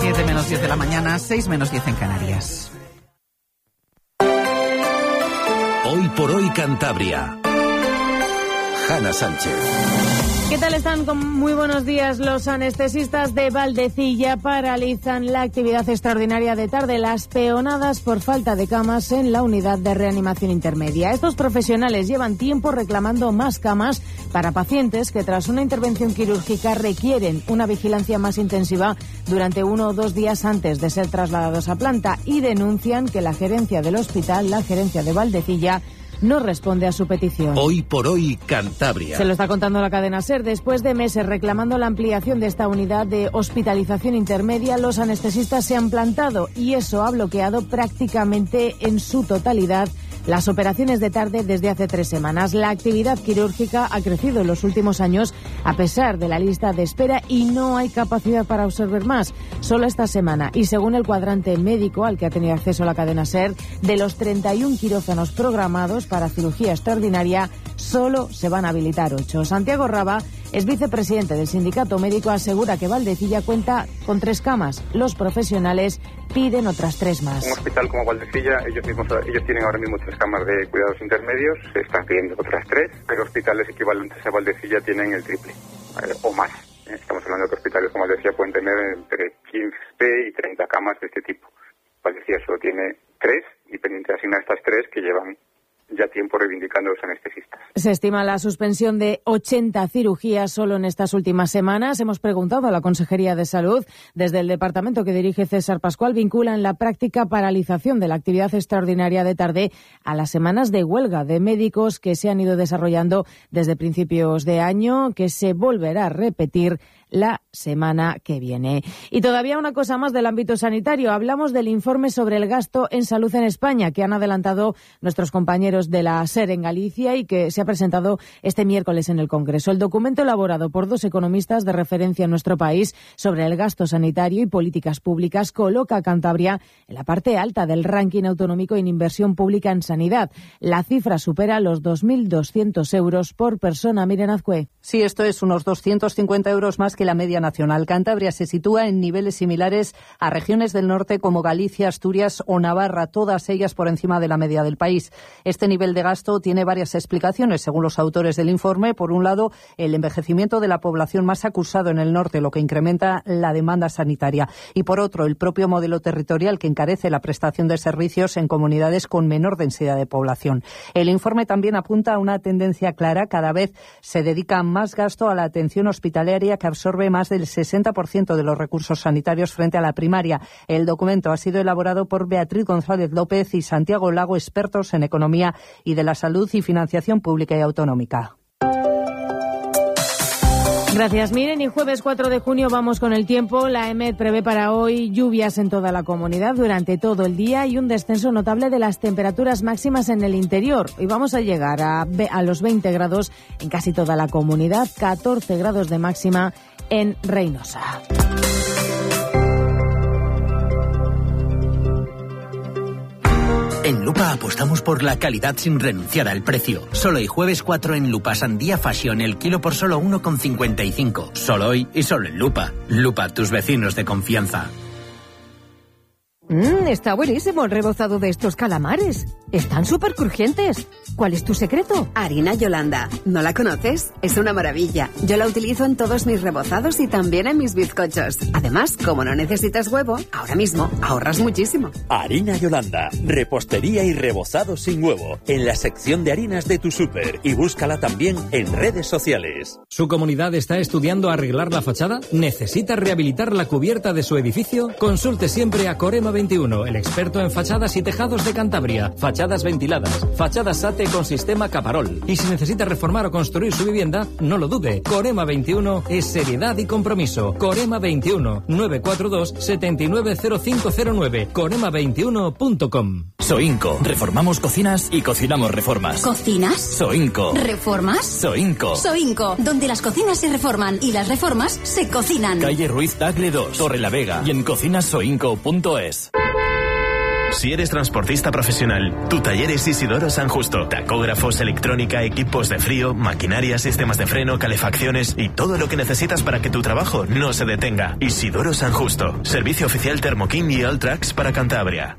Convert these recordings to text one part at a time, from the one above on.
7 menos 10 de la mañana, 6 menos 10 en Canarias. Hoy por hoy Cantabria. Hanna Sánchez. ¿Qué tal están? Muy buenos días. Los anestesistas de Valdecilla paralizan la actividad extraordinaria de tarde, las peonadas por falta de camas en la unidad de reanimación intermedia. Estos profesionales llevan tiempo reclamando más camas para pacientes que tras una intervención quirúrgica requieren una vigilancia más intensiva durante 1 o 2 días antes de ser trasladados a planta y denuncian que la gerencia del hospital, la gerencia de Valdecilla, no responde a su petición. Hoy por hoy Cantabria. Se lo está contando la cadena SER. Después de meses reclamando la ampliación de esta unidad de hospitalización intermedia, los anestesistas se han plantado y eso ha bloqueado prácticamente en su totalidad las operaciones de tarde desde hace 3 semanas. La actividad quirúrgica ha crecido en los últimos años a pesar de la lista de espera y no hay capacidad para absorber más. Solo esta semana, y según el cuadrante médico al que ha tenido acceso la cadena SER, de los 31 quirófanos programados para cirugía extraordinaria, solo se van a habilitar 8. Santiago Raba es vicepresidente del sindicato médico, asegura que Valdecilla cuenta con 3 camas. Los profesionales piden otras 3 más. Un hospital como Valdecilla, ellos tienen ahora mismo 3 camas de cuidados intermedios, se están pidiendo otras 3, pero hospitales equivalentes a Valdecilla tienen el triple, o más. Estamos hablando de que hospitales como Valdecilla pueden tener entre 15 y 30 camas de este tipo. Valdecilla solo tiene 3 y pendiente de asignar estas 3 que llevan ya tiempo reivindicando los anestesistas. Se estima la suspensión de 80 cirugías solo en estas últimas semanas. Hemos preguntado a la Consejería de Salud. Desde el departamento que dirige César Pascual vinculan la práctica paralización de la actividad extraordinaria de tarde a las semanas de huelga de médicos que se han ido desarrollando desde principios de año, que se volverá a repetir la semana que viene. Y todavía una cosa más del ámbito sanitario. Hablamos del informe sobre el gasto en salud en España que han adelantado nuestros compañeros de la SER en Galicia y que se ha presentado este miércoles en el Congreso. El documento elaborado por 2 economistas de referencia en nuestro país sobre el gasto sanitario y políticas públicas coloca a Cantabria en la parte alta del ranking autonómico en inversión pública en sanidad. La cifra supera los 2.200 euros por persona. Miren, Azcue. Sí, esto es unos 250 euros más que la media nacional. Cantabria se sitúa en niveles similares a regiones del norte como Galicia, Asturias o Navarra, todas ellas por encima de la media del país. Este nivel de gasto tiene varias explicaciones, según los autores del informe. Por un lado, el envejecimiento de la población más acusado en el norte, lo que incrementa la demanda sanitaria. Y por otro, el propio modelo territorial que encarece la prestación de servicios en comunidades con menor densidad de población. El informe también apunta a una tendencia clara. Cada vez se dedica más gasto a la atención hospitalaria, que absorbe más del 60% de los recursos sanitarios frente a la primaria. El documento ha sido elaborado por Beatriz González López y Santiago Lago, expertos en economía y de la salud y financiación pública y autonómica. Gracias. Miren, y jueves 4 de junio vamos con el tiempo. La EMET prevé para hoy lluvias en toda la comunidad durante todo el día y un descenso notable de las temperaturas máximas en el interior. Y vamos a llegar a los 20 grados en casi toda la comunidad, 14 grados de máxima en Reynosa. En Lupa apostamos por la calidad sin renunciar al precio. Solo hoy jueves 4 en Lupa Sandía Fashion, el kilo por solo 1,55. Solo hoy y solo en Lupa. Lupa, tus vecinos de confianza. Está buenísimo el rebozado de estos calamares. Están súper crujientes. ¿Cuál es tu secreto? Harina Yolanda. ¿No la conoces? Es una maravilla. Yo la utilizo en todos mis rebozados y también en mis bizcochos. Además, como no necesitas huevo, ahora mismo ahorras muchísimo. Harina Yolanda. Repostería y rebozado sin huevo. En la sección de harinas de tu súper. Y búscala también en redes sociales. ¿Su comunidad está estudiando arreglar la fachada? ¿Necesita rehabilitar la cubierta de su edificio? Consulte siempre a Corema 21, el experto en fachadas y tejados de Cantabria. Fachadas ventiladas, fachadas SATE con sistema Caparol. Y si necesita reformar o construir su vivienda, no lo dude. Corema 21 es seriedad y compromiso. Corema 21, 942 790509. Corema21.com. Soinco. Reformamos cocinas y cocinamos reformas. ¿Cocinas? Soinco. ¿Reformas? Soinco. Soinco, donde las cocinas se reforman y las reformas se cocinan. Calle Ruiz Tagle 2, Torre la Vega y en cocinasoinco.es. Si eres transportista profesional, tu taller es Isidoro San Justo. Tacógrafos, electrónica, equipos de frío, maquinaria, sistemas de freno, calefacciones y todo lo que necesitas para que tu trabajo no se detenga. Isidoro San Justo. Servicio oficial Thermoking y Alltrax para Cantabria.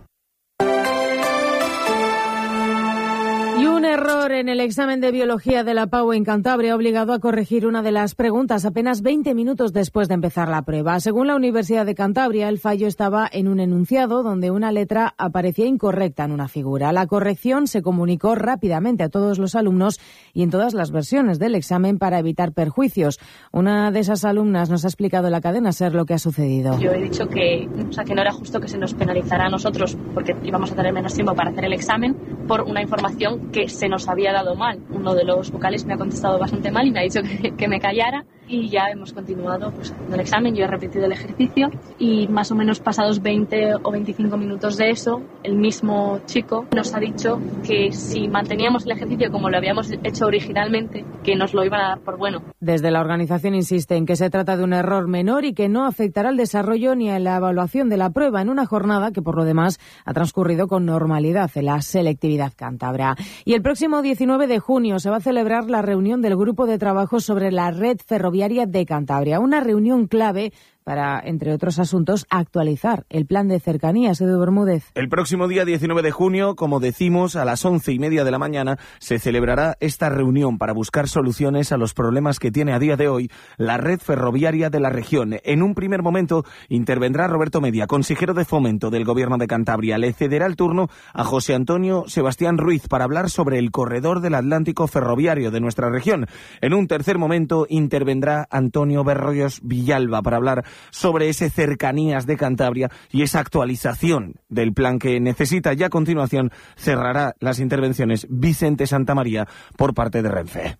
Y un error en el examen de biología de la PAU en Cantabria ha obligado a corregir una de las preguntas apenas 20 minutos después de empezar la prueba. Según la Universidad de Cantabria, el fallo estaba en un enunciado donde una letra aparecía incorrecta en una figura. La corrección se comunicó rápidamente a todos los alumnos y en todas las versiones del examen para evitar perjuicios. Una de esas alumnas nos ha explicado en la cadena SER lo que ha sucedido. Yo he dicho que no era justo que se nos penalizara a nosotros porque íbamos a tener menos tiempo para hacer el examen por una información que se nos había dado mal. Uno de los vocales me ha contestado bastante mal y me ha dicho que me callara y ya hemos continuado haciendo el examen. Yo he repetido el ejercicio y más o menos pasados 20 o 25 minutos de eso, el mismo chico nos ha dicho que si manteníamos el ejercicio como lo habíamos hecho originalmente, que nos lo iban a dar por bueno. Desde la organización insisten que se trata de un error menor y que no afectará al desarrollo ni a la evaluación de la prueba en una jornada que por lo demás ha transcurrido con normalidad en la selectividad cántabra. Y el próximo 19 de junio se va a celebrar la reunión del Grupo de Trabajo sobre la Red Ferroviaria de Cantabria, una reunión clave para, entre otros asuntos, actualizar el plan de cercanías. Edu Bermúdez. El próximo día 19 de junio, como decimos, a las 11:30 de la mañana, se celebrará esta reunión para buscar soluciones a los problemas que tiene a día de hoy la red ferroviaria de la región. En un primer momento intervendrá Roberto Media, consejero de Fomento del Gobierno de Cantabria. Le cederá el turno a José Antonio Sebastián Ruiz para hablar sobre el corredor del Atlántico ferroviario de nuestra región. En un tercer momento intervendrá Antonio Berroyos Villalba para hablar sobre ese cercanías de Cantabria y esa actualización del plan que necesita. Y a continuación cerrará las intervenciones Vicente Santamaría por parte de Renfe.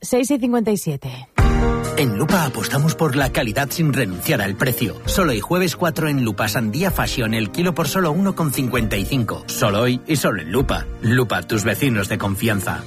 6:57. En Lupa apostamos por la calidad sin renunciar al precio. Solo hoy jueves 4 en Lupa Sandía Fashion, el kilo por solo 1,55. Solo hoy y solo en Lupa. Lupa, tus vecinos de confianza.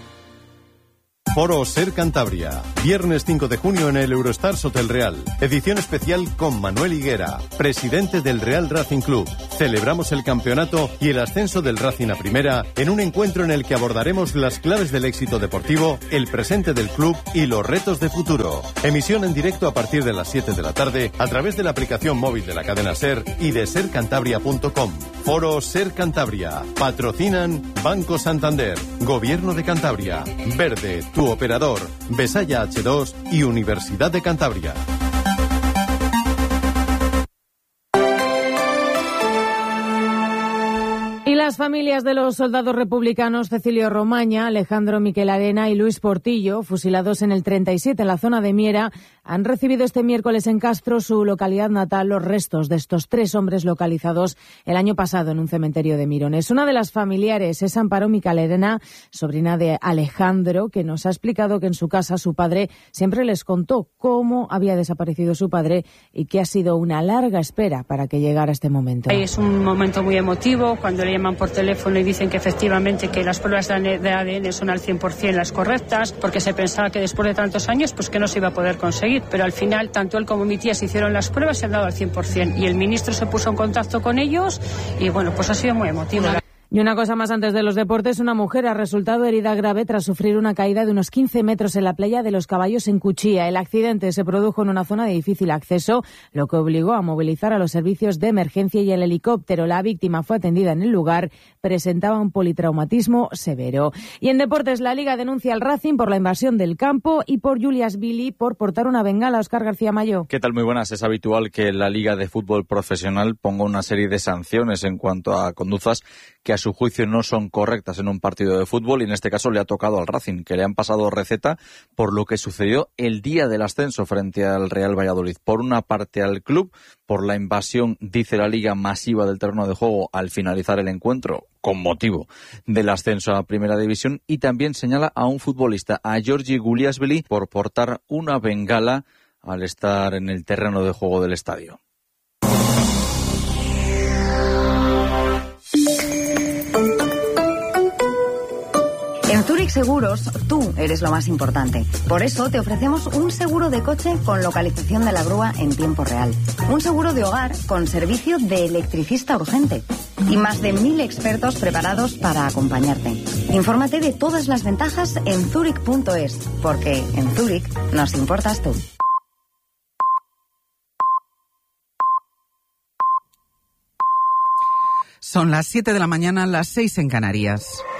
Foro Ser Cantabria, viernes 5 de junio en el Eurostars Hotel Real. Edición especial con Manuel Higuera, presidente del Real Racing Club. Celebramos el campeonato y el ascenso del Racing a Primera en un encuentro en el que abordaremos las claves del éxito deportivo, el presente del club y los retos de futuro. Emisión en directo a partir de las 7 de la tarde a través de la aplicación móvil de la cadena SER y de sercantabria.com. Foro Ser Cantabria. Patrocinan Banco Santander, Gobierno de Cantabria, Verde, tu operador, Besaya H2 y Universidad de Cantabria. Y las familias de los soldados republicanos Cecilio Romaña, Alejandro Miquel Arena y Luis Portillo, fusilados en el 37 en la zona de Miera, han recibido este miércoles en Castro, su localidad natal, los restos de estos 3 hombres localizados el año pasado en un cementerio de Mirones. Una de las familiares es Amparo Miquel Arena, sobrina de Alejandro, que nos ha explicado que en su casa su padre siempre les contó cómo había desaparecido su padre y que ha sido una larga espera para que llegara este momento. Es un momento muy emotivo cuando le llaman por teléfono y dicen que efectivamente que las pruebas de ADN son al 100% las correctas, porque se pensaba que después de tantos años pues que no se iba a poder conseguir, pero al final tanto él como mi tía se hicieron las pruebas y han dado al 100%, y el ministro se puso en contacto con ellos y bueno, pues ha sido muy emotivo. Y una cosa más antes de los deportes, una mujer ha resultado herida grave tras sufrir una caída de unos 15 metros en la playa de Los Caballos en Cuchilla. El accidente se produjo en una zona de difícil acceso, lo que obligó a movilizar a los servicios de emergencia y el helicóptero. La víctima fue atendida en el lugar, presentaba un politraumatismo severo. Y en deportes, la Liga denuncia al Racing por la invasión del campo y por Julias Billy por portar una bengala. Óscar García Mayo. ¿Qué tal? Muy buenas. Es habitual que la Liga de Fútbol Profesional ponga una serie de sanciones en cuanto a conductas que a su juicio no son correctas en un partido de fútbol, y en este caso le ha tocado al Racing, que le han pasado receta por lo que sucedió el día del ascenso frente al Real Valladolid. Por una parte al club, por la invasión, dice la Liga, masiva del terreno de juego al finalizar el encuentro, con motivo del ascenso a Primera División, y también señala a un futbolista, a Georgi Guliasvili, por portar una bengala al estar en el terreno de juego del estadio. En Zurich Seguros, tú eres lo más importante. Por eso te ofrecemos un seguro de coche con localización de la grúa en tiempo real. Un seguro de hogar con servicio de electricista urgente. y más de 1000 expertos preparados para acompañarte. Infórmate de todas las ventajas en Zurich.es, porque en Zurich nos importas tú. Son las 7 de la mañana, las 6 en Canarias.